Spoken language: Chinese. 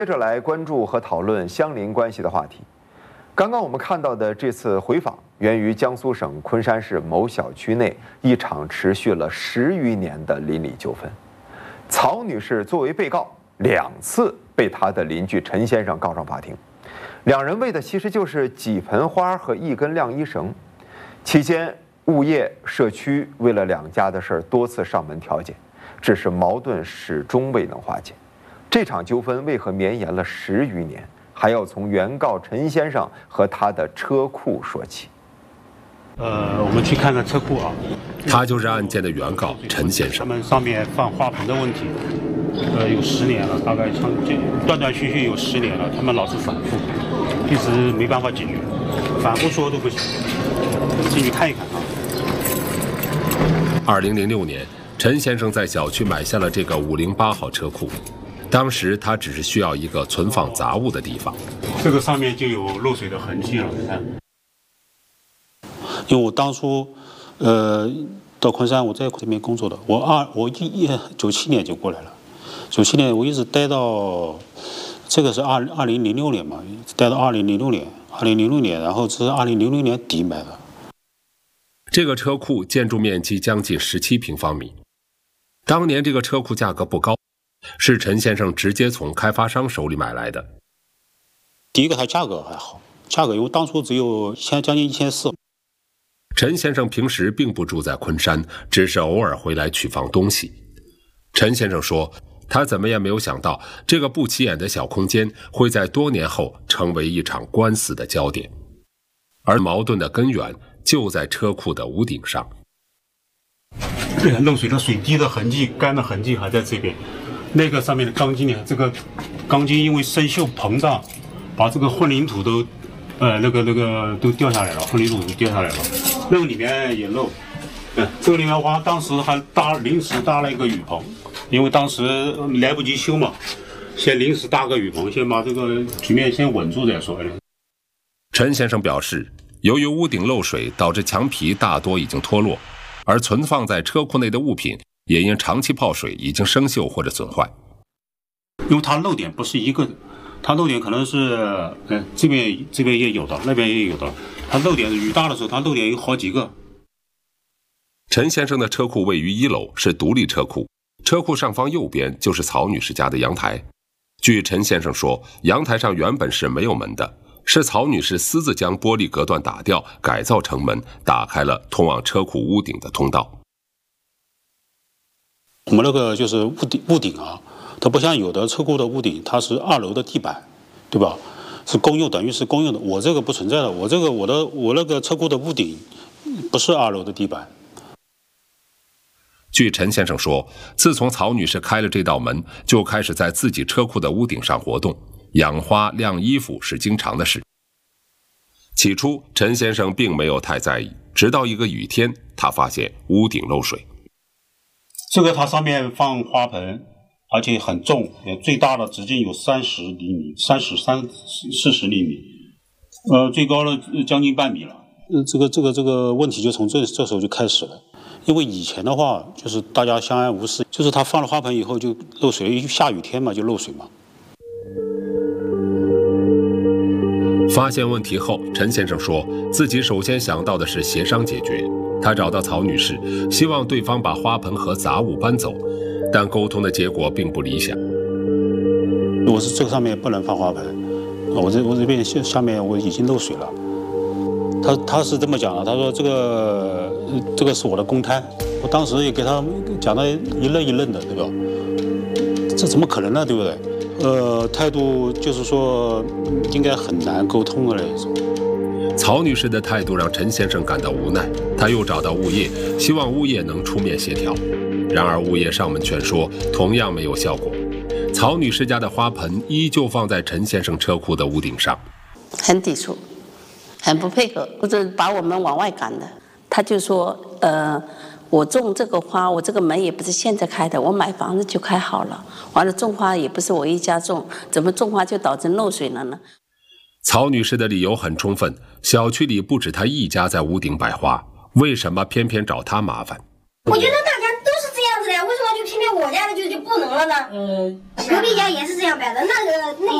接着来关注和讨论相邻关系的话题。刚刚我们看到的这次回访，源于江苏省昆山市某小区内一场持续了10余年的邻里纠纷。曹女士作为被告，2次被她的邻居陈先生告上法庭，两人为的其实就是几盆花和1根晾衣绳。期间，物业、社区为了两家的事儿多次上门调解，只是矛盾始终未能化解。这场纠纷为何绵延了10余年？还要从原告陈先生和他的车库说起。 我们去看看车库啊。 他就是案件的原告陈先生。 他们上面放花盆的问题，有10年了，大概断断续续有10年了，他们老是反复，一直没办法解决，反复说都不行。进去看一看啊。 2006年，陈先生在小区买下了这个508号车库。当时他只是需要一个存放杂物的地方。 这个上面就有漏水的痕迹了，你看。因为我当初，到昆山，我在这边工作的，我97年就过来了，97年我一直待到，这个是2006年嘛，待到2006年，然后这是2000年底买的。 这个车库建筑面积将近17平方米，当年这个车库价格不高。是陈先生直接从开发商手里买来的。 第一个，它价格还好，价格因为当初只有将近1400。 陈先生平时并不住在昆山，只是偶尔回来取放东西。陈先生说，他怎么也没有想到，这个不起眼的小空间会在多年后成为一场官司的焦点，而矛盾的根源就在车库的屋顶上。 漏水的水滴的痕迹、干的痕迹还在这边。那个上面的钢筋呢？这个钢筋因为生锈膨胀，把这个混凝土都，那个都掉下来了，混凝土都掉下来了。那个里面也漏，这个里面我当时还临时搭了一个雨棚，因为当时来不及修嘛，先临时搭个雨棚，先把这个局面先稳住再说。 陈先生表示，由于屋顶漏水，导致墙皮大多已经脱落，而存放在车库内的物品也因长期泡水已经生锈或者损坏。 因为它漏点不是一个，它漏点可能是，这边也有的，那边也有的。它漏点雨大的时候，它漏点有好几个。 陈先生的车库位于1楼，是独立车库，车库上方右边就是曹女士家的阳台。据陈先生说，阳台上原本是没有门的，是曹女士私自将玻璃隔断打掉，改造成门，打开了通往车库屋顶的通道。 我们那个就是屋顶啊，它不像有的车库的屋顶，它是2楼的地板，对吧？是公用，等于是公用的。我这个不存在的，我那个车库的屋顶不是2楼的地板。 据陈先生说，自从曹女士开了这道门，就开始在自己车库的屋顶上活动，养花、晾衣服是经常的事。起初，陈先生并没有太在意，直到一个雨天，他发现屋顶漏水。 这个它上面放花盆，而且很重，最大的直径有30厘米，40厘米，最高的将近半米了。这个问题就从这时候就开始了。因为以前的话，就是大家相安无事，就是他放了花盆以后就漏水，因为下雨天嘛就漏水嘛。 发现问题后，陈先生说自己首先想到的是协商解决。他找到曹女士，希望对方把花盆和杂物搬走，但沟通的结果并不理想。 我是这个上面不能放花盆，我这边下面我已经漏水了。他是这么讲的，他说这个是我的公摊，我当时也给他讲的一愣一愣的，对吧？这怎么可能呢，对不对？态度就是说应该很难沟通的那种。 曹女士的态度让陈先生感到无奈，他又找到物业，希望物业能出面协调。然而物业上门劝说，同样没有效果。曹女士家的花盆依旧放在陈先生车库的屋顶上， 很抵触，很不配合，或者把我们往外赶的。他就说，我种这个花，我这个门也不是现在开的，我买房子就开好了。完了，种花也不是我一家种，怎么种花就导致漏水了呢？ 曹女士的理由很充分，小区里不止她一家在屋顶摆花，为什么偏偏找她麻烦？ 我觉得大家都是这样子的，为什么就偏偏我我家的就不能了呢？隔壁家也是这样摆的，那